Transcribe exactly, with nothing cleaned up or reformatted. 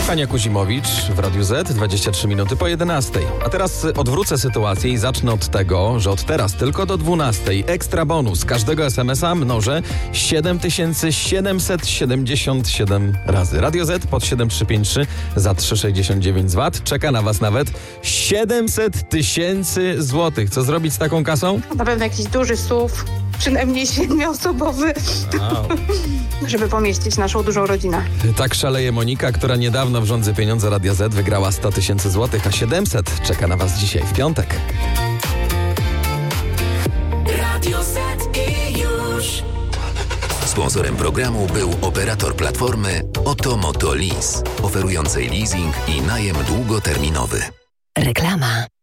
Hania Kuzimowicz w Radiu Z, dwadzieścia trzy minuty po jedenastej. A teraz odwrócę sytuację i zacznę od tego, że od teraz tylko do dwunastej ekstra bonus każdego es em es a mnożę siedem tysięcy siedemset siedemdziesiąt siedem razy. Radio Z pod siedem trzy pięć trzy za trzy sześćdziesiąt dziewięć złotych. Czeka na was nawet siedemset tysięcy złotych. Co zrobić z taką kasą? Na pewno jakiś duży S U V, przynajmniej siedmioosobowy, Wow. żeby pomieścić naszą dużą rodzinę. Tak szaleje Monika, która niedawno w Rządzy Pieniądze Radia Z wygrała sto tysięcy złotych, a siedemset czeka na was dzisiaj w piątek. Radio Z i już. Sponsorem programu był operator platformy Oto Moto Lease, oferującej leasing i najem długoterminowy. Reklama.